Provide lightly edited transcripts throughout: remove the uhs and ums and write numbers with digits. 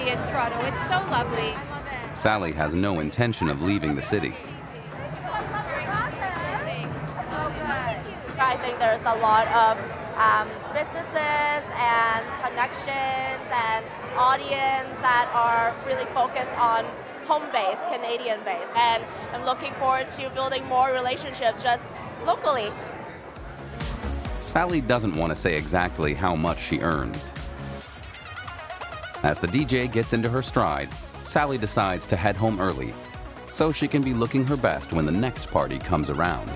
city in Toronto. It's so lovely. Sally has no intention of leaving the city. I think there's a lot of businesses and connections and audience that are really focused on home-based, Canadian-based. And I'm looking forward to building more relationships just locally. Sally doesn't want to say exactly how much she earns. As the DJ gets into her stride, Sally decides to head home early so she can be looking her best when the next party comes around.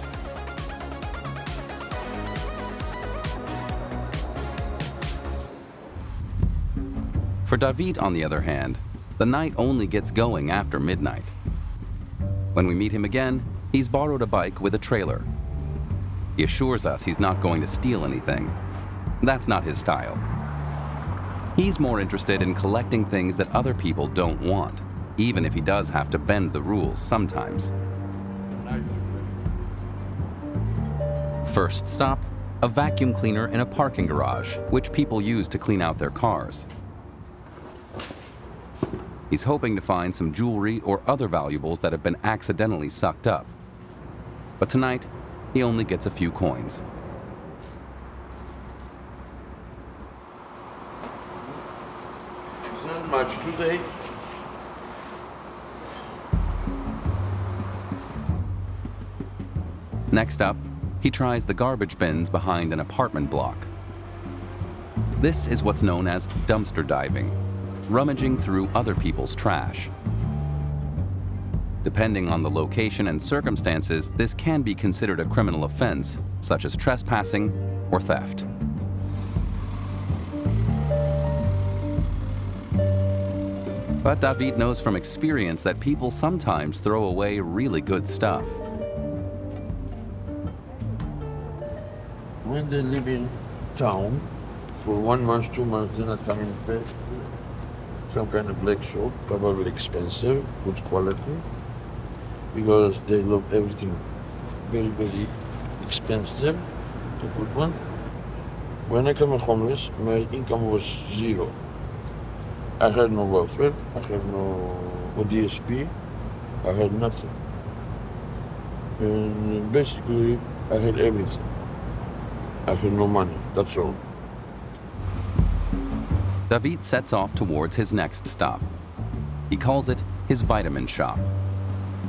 For David, on the other hand, the night only gets going after midnight. When we meet him again, he's borrowed a bike with a trailer. He assures us he's not going to steal anything. That's not his style. He's more interested in collecting things that other people don't want, even if he does have to bend the rules sometimes. First stop, a vacuum cleaner in a parking garage, which people use to clean out their cars. He's hoping to find some jewelry or other valuables that have been accidentally sucked up. But tonight, he only gets a few coins. It's not much today. Next up, he tries the garbage bins behind an apartment block. This is what's known as dumpster diving, rummaging through other people's trash. Depending on the location and circumstances, this can be considered a criminal offense, such as trespassing or theft. But David knows from experience that people sometimes throw away really good stuff. When they live in town, for 1 month, 2 months, they're not coming to pay. Some kind of black soap, probably expensive, good quality, because they love everything very, very expensive, a good one. When I came homeless, my income was zero. I had no welfare, I had no DSP, I had nothing. And basically, I had everything. I had no money, that's all. David sets off towards his next stop. He calls it his vitamin shop.